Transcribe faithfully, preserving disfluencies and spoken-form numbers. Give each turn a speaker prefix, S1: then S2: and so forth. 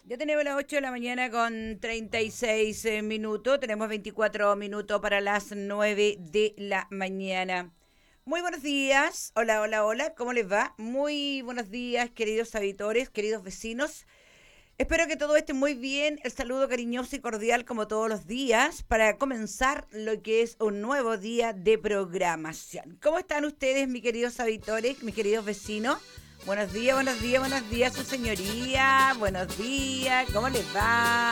S1: Ya tenemos las ocho de la mañana con treinta y seis eh, minutos. Tenemos veinticuatro minutos para las nueve de la mañana. Muy buenos días. Hola, hola, hola. ¿Cómo les va? Muy buenos días, queridos auditores, queridos vecinos. Espero que todo esté muy bien. El saludo cariñoso y cordial como todos los días para comenzar lo que es un nuevo día de programación. ¿Cómo están ustedes, mis queridos auditores, mis queridos vecinos? Buenos días, buenos días, buenos días, su señoría. Buenos días, ¿cómo les va?